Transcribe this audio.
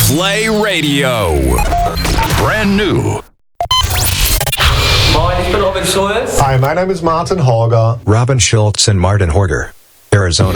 Play Radio. Brand new. Moin, ich bin Robin Schulz. Hi, my name is Martin Horger. Robin Schultz and Martin Horger, Arizona.